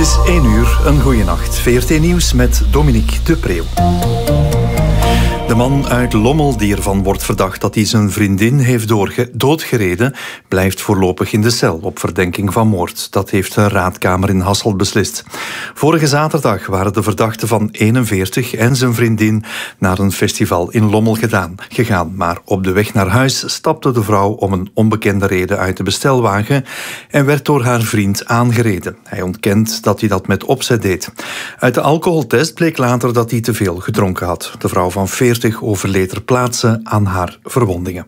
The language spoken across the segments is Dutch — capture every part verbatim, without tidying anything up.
is één uur, een goeie nacht. V R T Nieuws met Dominique de Preeuw. De man uit Lommel die ervan wordt verdacht dat hij zijn vriendin heeft doorge- doodgereden, blijft voorlopig in de cel op verdenking van moord. Dat heeft de raadkamer in Hasselt beslist. Vorige zaterdag waren de verdachten van eenenveertig en zijn vriendin naar een festival in Lommel gedaan, gegaan. Maar op de weg naar huis stapte de vrouw om een onbekende reden uit de bestelwagen en werd door haar vriend aangereden. Hij ontkent dat hij dat met opzet deed. Uit de alcoholtest bleek later dat hij te veel gedronken had. De vrouw van veertig overleed ter plaatse aan haar verwondingen.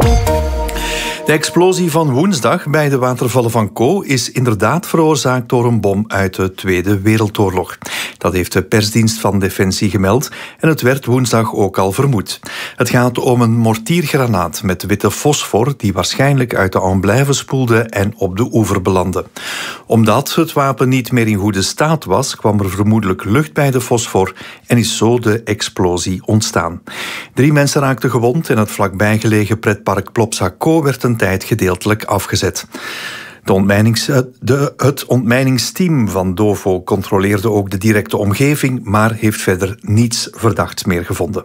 De explosie van woensdag bij de watervallen van Co is inderdaad veroorzaakt door een bom uit de Tweede Wereldoorlog. Dat heeft de persdienst van Defensie gemeld en het werd woensdag ook al vermoed. Het gaat om een mortiergranaat met witte fosfor die waarschijnlijk uit de Amblève spoelde en op de oever belandde. Omdat het wapen niet meer in goede staat was, kwam er vermoedelijk lucht bij de fosfor en is zo de explosie ontstaan. Drie mensen raakten gewond en het vlakbij gelegen pretpark Plopsa Co werd een tijd gedeeltelijk afgezet. De ontmijnings, de, het ontmijningsteam van Dovo controleerde ook de directe omgeving, maar heeft verder niets verdachts meer gevonden.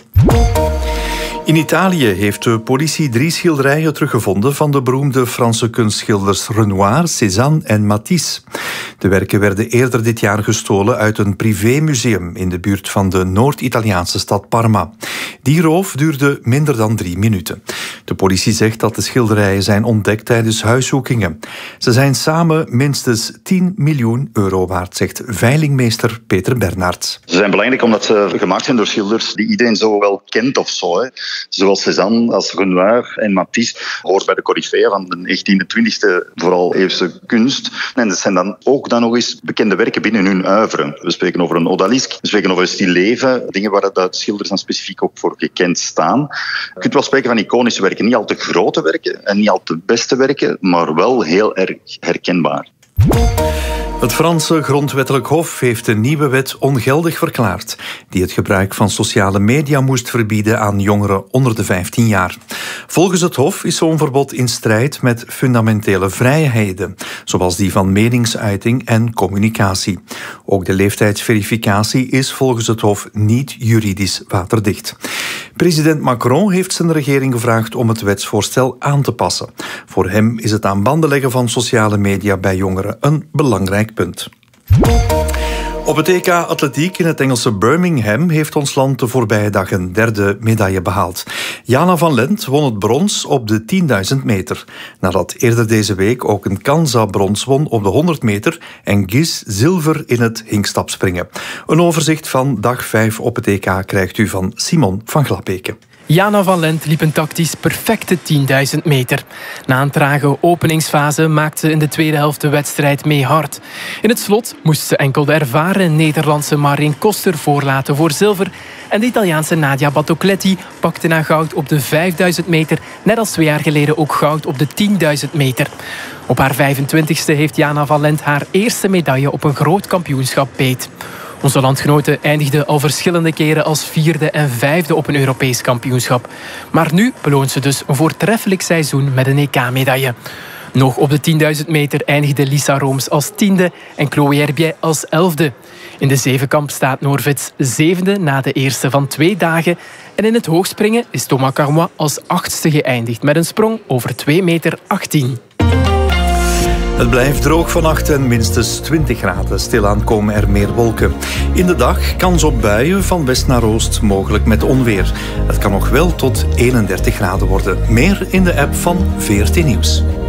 In Italië heeft de politie drie schilderijen teruggevonden van de beroemde Franse kunstschilders Renoir, Cézanne en Matisse. De werken werden eerder dit jaar gestolen uit een privémuseum in de buurt van de Noord-Italiaanse stad Parma. Die roof duurde minder dan drie minuten. De politie zegt dat de schilderijen zijn ontdekt tijdens huiszoekingen. Ze zijn samen minstens tien miljoen euro waard, zegt veilingmeester Peter Bernards. Ze zijn belangrijk omdat ze gemaakt zijn door schilders die iedereen zo wel kent of zo. Hè. Zoals Cézanne als Renoir en Matisse hoort bij de coryfeeën van de negentiende, twintigste vooral eeuwse kunst. En dat zijn dan ook dan nog eens bekende werken binnen hun oeuvre. We spreken over een odalisque, we spreken over een stilleven, dingen waar de schilders dan specifiek ook voor gekend staan. Je kunt wel spreken van iconische werken, niet al te grote werken en niet al te beste werken, maar wel heel erg herkenbaar. Het Franse grondwettelijk hof heeft een nieuwe wet ongeldig verklaard, die het gebruik van sociale media moest verbieden aan jongeren onder de vijftien jaar. Volgens het hof is zo'n verbod in strijd met fundamentele vrijheden, zoals die van meningsuiting en communicatie. Ook de leeftijdsverificatie is volgens het hof niet juridisch waterdicht. President Macron heeft zijn regering gevraagd om het wetsvoorstel aan te passen. Voor hem is het aan banden leggen van sociale media bij jongeren een belangrijk punt. Op het E K Atletiek in het Engelse Birmingham heeft ons land de voorbije dag een derde medaille behaald. Jana van Lent won het brons op de tienduizend meter. Nadat eerder deze week ook een Kansa brons won op de honderd meter en Gies zilver in het hinkstapspringen. Een overzicht van dag vijf op het E K krijgt u van Simon van Glabeke. Jana van Lent liep een tactisch perfecte tienduizend meter. Na een trage openingsfase maakte ze in de tweede helft de wedstrijd mee hard. In het slot moest ze enkel de ervaren Nederlandse Marijn Koster voorlaten voor zilver en de Italiaanse Nadia Battocletti pakte na goud op de vijfduizend meter, net als twee jaar geleden ook goud op de tienduizend meter. Op haar vijfentwintigste heeft Jana van Lent haar eerste medaille op een groot kampioenschap beet. Onze landgenote eindigde al verschillende keren als vierde en vijfde op een Europees kampioenschap. Maar nu beloont ze dus een voortreffelijk seizoen met een E K-medaille. Nog op de tienduizend meter eindigde Lisa Rooms als tiende en Chloé Herbiet als elfde. In de zevenkamp staat Noorvits zevende na de eerste van twee dagen. En in het hoogspringen is Thomas Carmois als achtste geëindigd met een sprong over twee meter achttien. Het blijft droog vannacht en minstens twintig graden. Stilaan komen er meer wolken. In de dag kans op buien van west naar oost, mogelijk met onweer. Het kan nog wel tot eenendertig graden worden. Meer in de app van V R T Nieuws.